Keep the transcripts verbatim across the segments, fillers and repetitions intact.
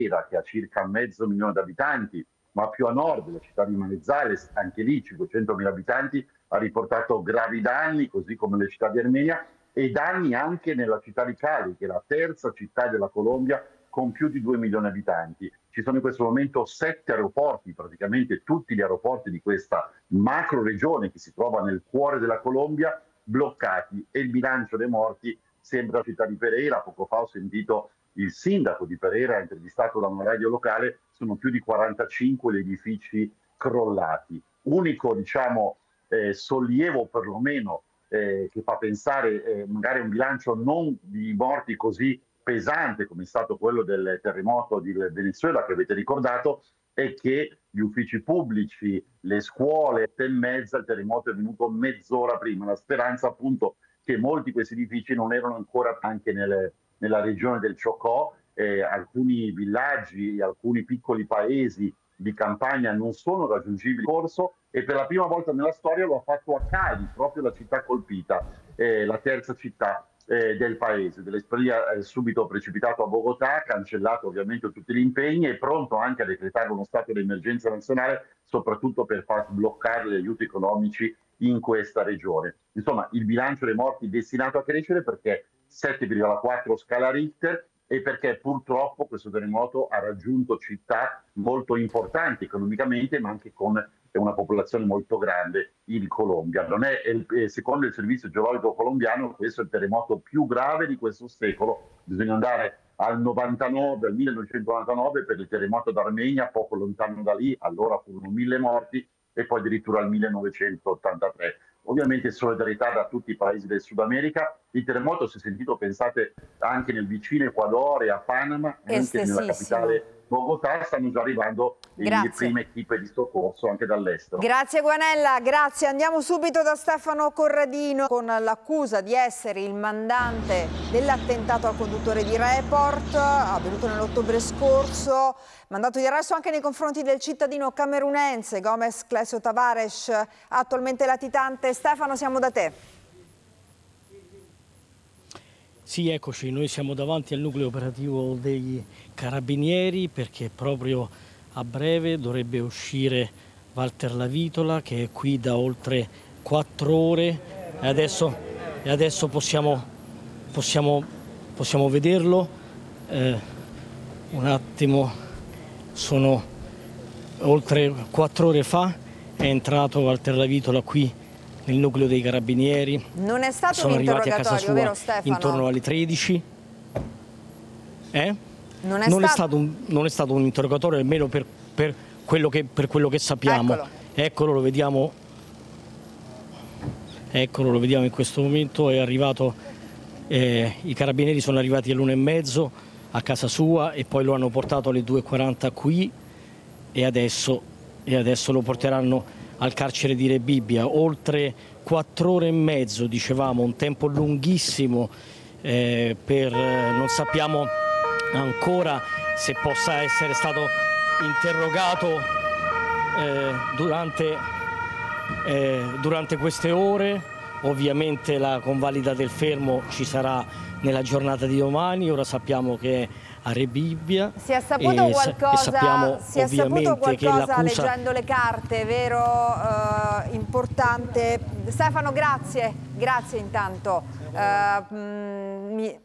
che ha circa mezzo milione di abitanti, ma più a nord, la città di Manizales, anche lì cinquecentomila abitanti, ha riportato gravi danni, così come le città di Armenia, e danni anche nella città di Cali, che è la terza città della Colombia con più di due milioni di abitanti. Ci sono in questo momento sette aeroporti, praticamente tutti gli aeroporti di questa macro regione che si trova nel cuore della Colombia, bloccati, e il bilancio dei morti sembra la città di Pereira. Poco fa ho sentito il sindaco di Pereira, intervistato da una radio locale, sono più di quarantacinque gli edifici crollati. Unico, diciamo, eh, sollievo perlomeno eh, che fa pensare eh, magari a un bilancio non di morti così pesante come è stato quello del terremoto di Venezuela che avete ricordato, è che gli uffici pubblici, le scuole, e mezza, il terremoto è venuto mezz'ora prima. La speranza appunto che molti di questi edifici non erano ancora anche nelle, nella regione del Chocó, eh, alcuni villaggi, alcuni piccoli paesi di campagna non sono raggiungibili in corso, e per la prima volta nella storia lo ha fatto a Cali, proprio la città colpita, eh, la terza città eh, del paese. Dell'Esprilia è subito precipitato a Bogotà, ha cancellato ovviamente tutti gli impegni, è pronto anche a decretare uno stato di emergenza nazionale, soprattutto per far sbloccare gli aiuti economici in questa regione. Insomma, il bilancio dei morti è destinato a crescere perché sette virgola quattro scala Richter, e perché purtroppo questo terremoto ha raggiunto città molto importanti economicamente, ma anche con una popolazione molto grande in Colombia. Non è, è, secondo il servizio geologico colombiano, questo è il terremoto più grave di questo secolo. Bisogna andare al novantanove, al millenovecentonovantanove per il terremoto d'Armenia, poco lontano da lì, allora furono mille morti, e poi addirittura al millenovecentottantatré. Ovviamente solidarietà da tutti i paesi del Sud America. Il terremoto si è sentito, pensate, anche nel vicino Ecuador, a Panama, e anche nella capitale Bogotà stanno già arrivando Grazie. le prime equipe di soccorso anche dall'estero. Grazie Guanella, grazie. Andiamo subito da Stefano Corradino con l'accusa di essere il mandante dell'attentato al conduttore di Report avvenuto nell'ottobre scorso. Mandato di arresto anche nei confronti del cittadino camerunense Gomes Clesio Tavares, attualmente latitante. Stefano, siamo da te. Sì, eccoci, noi siamo davanti al nucleo operativo dei Carabinieri perché proprio a breve dovrebbe uscire Walter Lavitola, che è qui da oltre quattro ore e adesso, e adesso possiamo, possiamo, possiamo vederlo. Eh, un attimo, sono oltre quattro ore fa è entrato Walter Lavitola qui nel nucleo dei Carabinieri. Non è stato Sono un arrivati a casa sua vero Stefano? intorno alle tredici. Eh? Non è, non, stato... è stato un, non è stato un interrogatorio, almeno per, per, quello, che, per quello che sappiamo. Eccolo. Eccolo, lo vediamo. Eccolo, lo vediamo in questo momento. È arrivato, eh, i Carabinieri sono arrivati all'una e mezzo a casa sua e poi lo hanno portato alle due e quaranta qui e adesso, e adesso lo porteranno al carcere di Rebibbia. Oltre quattro ore e mezzo, dicevamo, un tempo lunghissimo, eh, per, eh, non sappiamo ancora se possa essere stato interrogato eh, durante, eh, durante queste ore. Ovviamente la convalida del fermo ci sarà nella giornata di domani. Ora sappiamo che è a Rebibbia. Si è saputo e qualcosa, e sappiamo si è ovviamente saputo qualcosa che l'accusa... leggendo le carte, vero? Uh, importante. Stefano, grazie, grazie intanto. Uh, mi...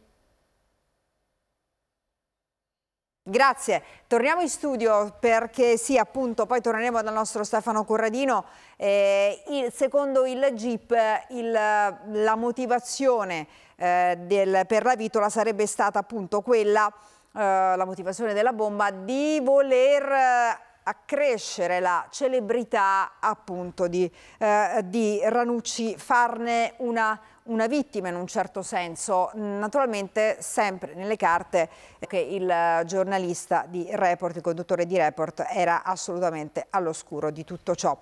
Grazie, torniamo in studio perché sì, appunto, poi torneremo dal nostro Stefano Corradino. Eh, il, secondo il G I P il, la motivazione eh, del, per Lavitola sarebbe stata appunto quella, eh, la motivazione della bomba, di voler accrescere la celebrità appunto di, eh, di Ranucci, farne una, una vittima in un certo senso, naturalmente sempre nelle carte che il giornalista di Report, il conduttore di Report, era assolutamente all'oscuro di tutto ciò.